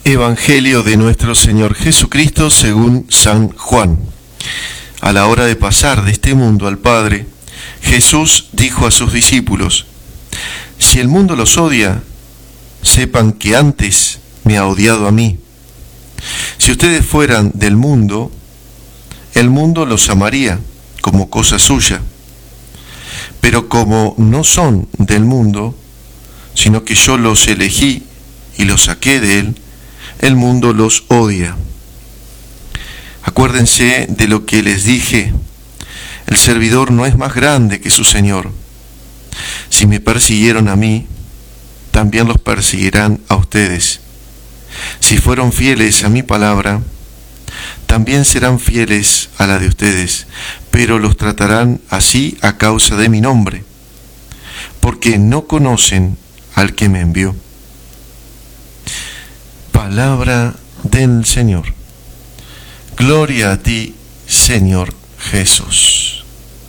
Evangelio de nuestro Señor Jesucristo según San Juan. A la hora de pasar de este mundo al Padre, Jesús dijo a sus discípulos: si el mundo los odia, sepan que antes me ha odiado a mí. Si ustedes fueran del mundo, el mundo los amaría como cosa suya. Pero como no son del mundo, sino que yo los elegí y los saqué de él, el mundo los odia. Acuérdense de lo que les dije: el servidor no es más grande que su Señor. Si me persiguieron a mí, también los perseguirán a ustedes. Si fueron fieles a mi palabra, también serán fieles a la de ustedes, pero los tratarán así a causa de mi nombre, porque no conocen al que me envió. Palabra del Señor. Gloria a ti, Señor Jesús.